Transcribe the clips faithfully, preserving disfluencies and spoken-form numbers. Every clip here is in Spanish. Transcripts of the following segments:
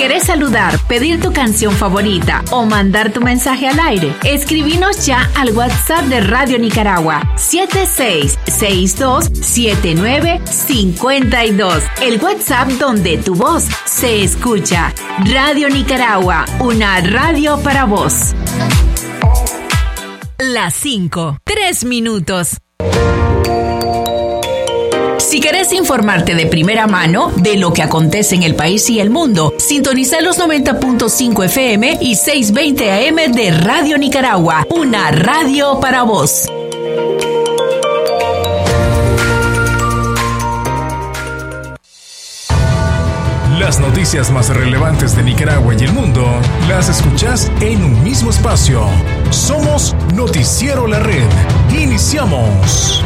¿Querés saludar, pedir tu canción favorita o mandar tu mensaje al aire? Escribinos ya al WhatsApp de Radio Nicaragua siete seis seis dos siete nueve cinco dos. El WhatsApp donde tu voz se escucha. Radio Nicaragua, una radio para vos. Las cinco, tres minutos. Si querés informarte de primera mano de lo que acontece en el país y el mundo, sintoniza los noventa punto cinco F M y seiscientos veinte A M de Radio Nicaragua, una radio para vos. Las noticias más relevantes de Nicaragua y el mundo las escuchás en un mismo espacio. Somos Noticiero La Red. Iniciamos.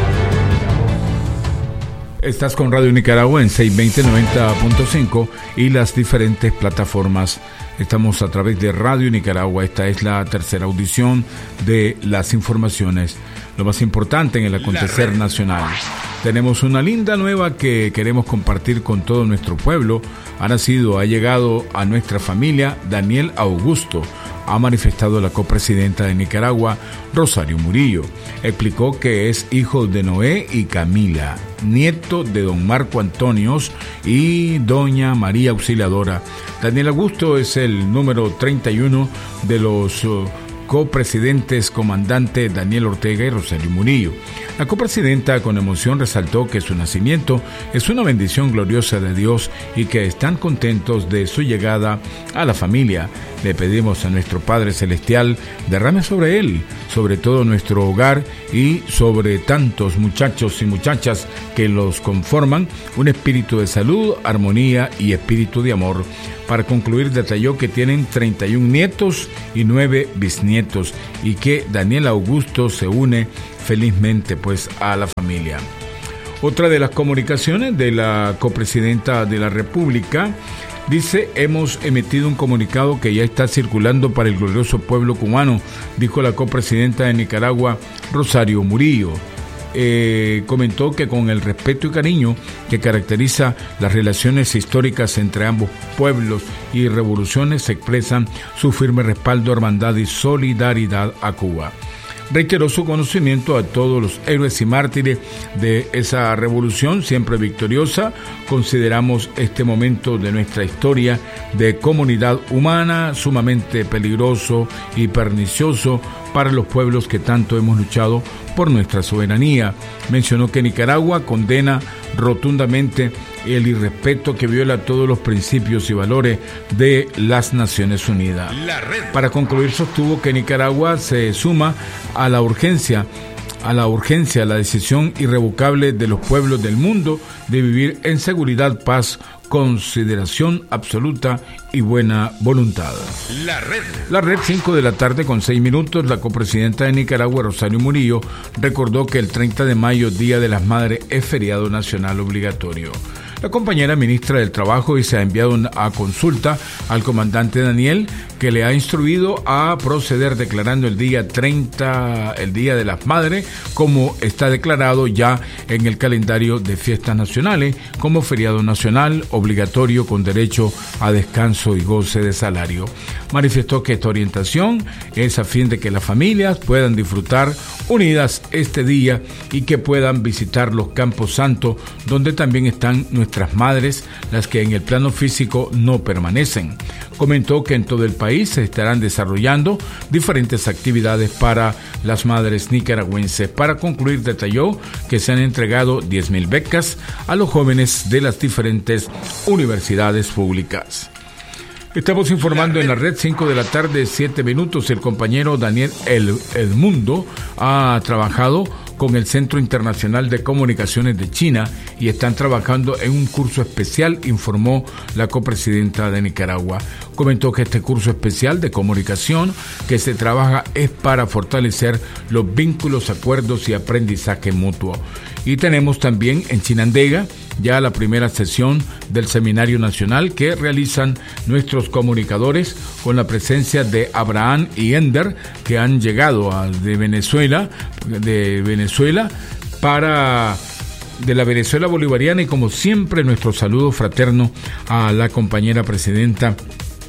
Estás con Radio Nicaragua en seiscientos veinte noventa punto cinco y las diferentes plataformas. Estamos a través de Radio Nicaragua. Esta es la tercera audición de las informaciones, lo más importante en el acontecer nacional. Tenemos una linda nueva que queremos compartir con todo nuestro pueblo. Ha nacido, ha llegado a nuestra familia Daniel Augusto. Ha manifestado la copresidenta de Nicaragua, Rosario Murillo. Explicó que es hijo de Noé y Camila, nieto de don Marco Antonios y doña María Auxiliadora. Daniel Augusto es el número treinta y uno de los uh, copresidentes comandante Daniel Ortega y Rosario Murillo. La copresidenta con emoción resaltó que su nacimiento es una bendición gloriosa de Dios y que están contentos de su llegada a la familia. Le pedimos a nuestro Padre Celestial derrame sobre él, sobre todo nuestro hogar y sobre tantos muchachos y muchachas que los conforman, un espíritu de salud, armonía y espíritu de amor. Para concluir, detalló que tienen treinta y un nietos y nueve bisnietos y que Daniel Augusto se une felizmente pues a la familia. Otra de las comunicaciones de la copresidenta de la República dice: hemos emitido un comunicado que ya está circulando para el glorioso pueblo cubano, dijo la copresidenta de Nicaragua, Rosario Murillo. Eh, comentó que con el respeto y cariño que caracteriza las relaciones históricas entre ambos pueblos y revoluciones, se expresan su firme respaldo, hermandad y solidaridad a Cuba. Reiteró su conocimiento a todos los héroes y mártires de esa revolución siempre victoriosa. Consideramos este momento de nuestra historia de comunidad humana sumamente peligroso y pernicioso para los pueblos que tanto hemos luchado por nuestra soberanía. Mencionó que Nicaragua condena rotundamente el irrespeto que viola todos los principios y valores de las Naciones Unidas. Para concluir, sostuvo que Nicaragua se suma a la urgencia, a la urgencia, a la decisión irrevocable de los pueblos del mundo de vivir en seguridad, paz, consideración absoluta y buena voluntad. La red. La red, cinco de la tarde con seis minutos. La copresidenta de Nicaragua, Rosario Murillo, recordó que el treinta de mayo, Día de las Madres, es feriado nacional obligatorio. La compañera ministra del Trabajo y se ha enviado a consulta al comandante Daniel, que le ha instruido a proceder declarando el día treinta, el Día de las Madres, como está declarado ya en el calendario de fiestas nacionales, como feriado nacional obligatorio con derecho a descanso y goce de salario. Manifestó que esta orientación es a fin de que las familias puedan disfrutar unidas este día y que puedan visitar los campos santos, donde también están nuestras madres, las que en el plano físico no permanecen. Comentó que en todo el país se estarán desarrollando diferentes actividades para las madres nicaragüenses. Para concluir, detalló que se han entregado diez mil becas a los jóvenes de las diferentes universidades públicas. Estamos informando en la red, cinco de la tarde, siete minutos. El compañero Daniel El Edmundo ha trabajado con el Centro Internacional de Comunicaciones de China y están trabajando en un curso especial, informó la copresidenta de Nicaragua. Comentó que este curso especial de comunicación que se trabaja es para fortalecer los vínculos, acuerdos y aprendizaje mutuo. Y tenemos también en Chinandega ya la primera sesión del Seminario Nacional que realizan nuestros comunicadores con la presencia de Abraham y Ender, que han llegado a, de Venezuela, de Venezuela para de la Venezuela bolivariana, y como siempre nuestro saludo fraterno a la compañera presidenta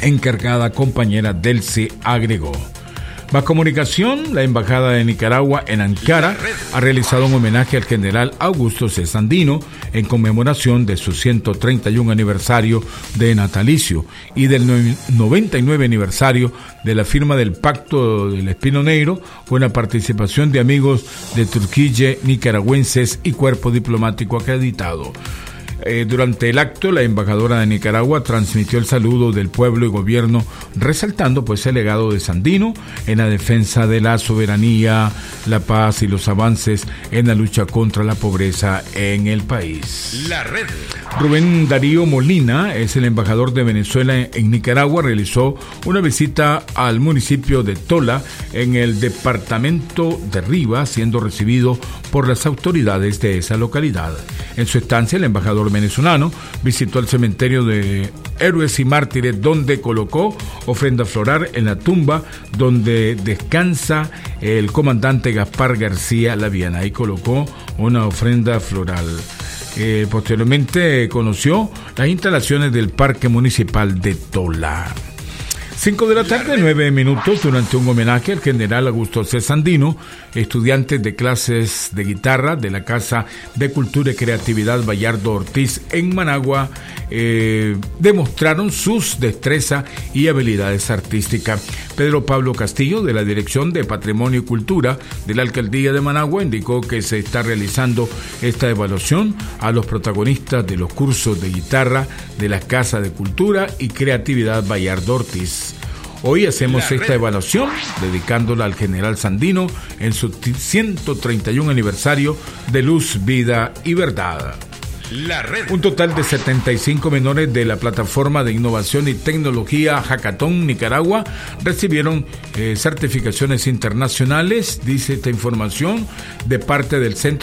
encargada compañera Delcy agregó. Más comunicación, la Embajada de Nicaragua en Ankara ha realizado un homenaje al general Augusto C. Sandino en conmemoración de su ciento treinta y uno aniversario de natalicio y del noventa y nueve aniversario de la firma del Pacto del Espino Negro, con la participación de amigos de Turquía, nicaragüenses y cuerpo diplomático acreditado. Eh, durante el acto, la embajadora de Nicaragua transmitió el saludo del pueblo y gobierno, resaltando pues el legado de Sandino en la defensa de la soberanía, la paz y los avances en la lucha contra la pobreza en el país. La red. Rubén Darío Molina es el embajador de Venezuela en Nicaragua. Realizó una visita al municipio de Tola en el departamento de Rivas, siendo recibido por las autoridades de esa localidad. En su estancia, el embajador venezolano visitó el cementerio de héroes y mártires, donde colocó ofrenda floral en la tumba donde descansa el comandante Gaspar García Laviana. Ahí colocó una ofrenda floral. Eh, posteriormente conoció las instalaciones del Parque Municipal de Tola. Cinco de la tarde, nueve minutos, durante un homenaje al general Augusto C. Sandino, estudiantes de clases de guitarra de la Casa de Cultura y Creatividad Bayardo Ortiz en Managua eh, demostraron sus destrezas y habilidades artísticas. Pedro Pablo Castillo, de la Dirección de Patrimonio y Cultura de la Alcaldía de Managua, indicó que se está realizando esta evaluación a los protagonistas de los cursos de guitarra de la Casa de Cultura y Creatividad Bayardo Ortiz. Hoy hacemos esta evaluación dedicándola al general Sandino en su ciento treinta y uno aniversario de Luz, Vida y Verdad. La red. Un total de setenta y cinco menores de la Plataforma de Innovación y Tecnología Hackathon Nicaragua recibieron eh, certificaciones internacionales, dice esta información, de parte del Centro